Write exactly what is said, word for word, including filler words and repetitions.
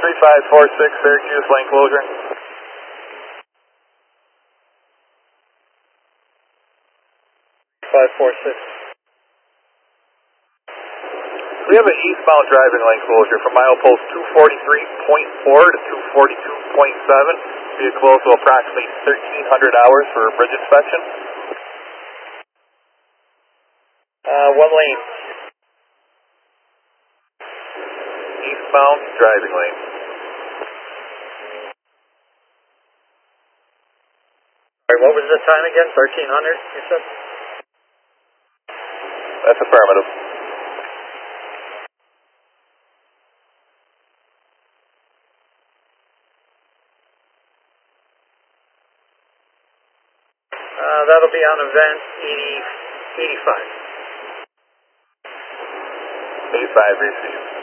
three five four six, Syracuse, lane closure. five four six. We have an eastbound driving lane closure from milepost two forty-three point four to two forty-two point seven. Be close to approximately thirteen hundred hours for bridge inspection. Uh, one lane. Eastbound driving lane. Sorry, what was the time again? thirteen hundred, you said? That's affirmative. Uh, that'll be on event eighty, eighty-five. eighty-five received.